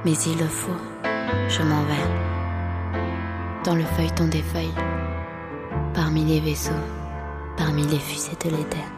Mais il le faut, je m'en vais. Dans le feuilleton des feuilles, parmi les vaisseaux, parmi les fusées de l'éther.